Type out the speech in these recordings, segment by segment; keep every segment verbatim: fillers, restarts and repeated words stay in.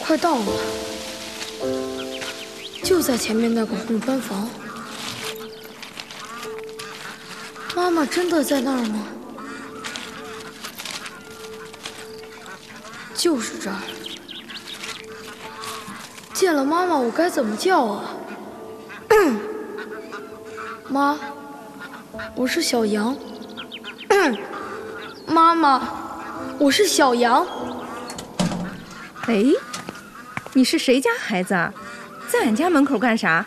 快到了，就在前面那个红砖房。妈妈真的在那儿吗？就是这儿。见了妈妈，我该怎么叫啊？妈，我是小羊。妈妈，我是小羊。 哎，你是谁家孩子啊？在俺家门口干啥？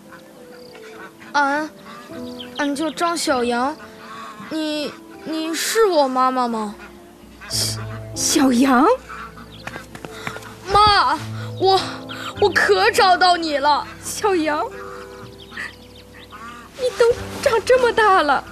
俺，俺叫张小羊。你，你是我妈妈吗？ 小小羊。 妈，我我可找到你了， 小羊。你都长这么大了，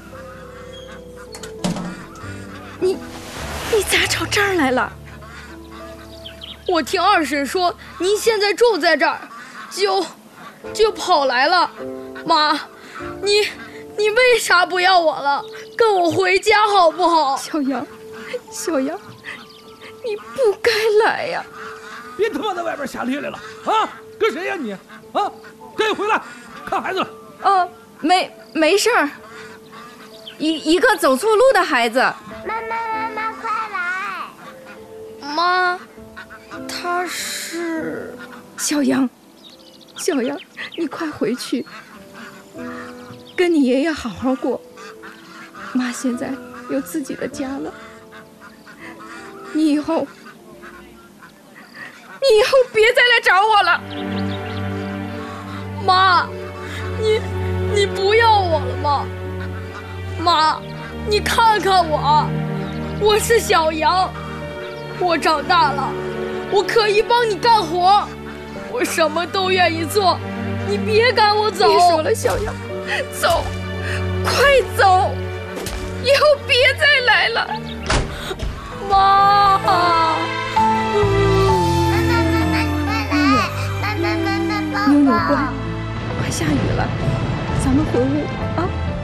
你你咋找这儿来了？ 我听二婶说您现在住在这儿，就就跑来了。妈，你你为啥不要我了？跟我回家好不好？ 小羊，小羊，你不该来呀！ 别他妈在外边瞎咧咧了啊！跟谁呀你？啊，赶紧回来看孩子了。 哦，没没事儿，一一个走错路的孩子。 妈妈妈妈快来！ 妈，他是小羊，小羊，你快回去，跟你爷爷好好过。妈现在有自己的家了，你以后，你以后别再来找我了。 妈，你你不要我了吗？妈，你看看我，我是小羊，我长大了，我可以帮你干活，我什么都愿意做，你别赶我走。 别说了，小羊，走，快走，以后别再来了。 妈， 妞妞乖，快下雨了，咱们回屋啊。